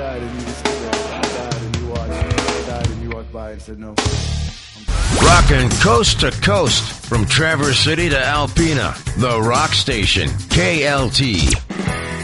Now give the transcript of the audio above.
died and you just stood there. I died and you watched. I died and you walked by and said no. Rockin' coast to coast from Traverse City to Alpena, the Rock Station, KLT.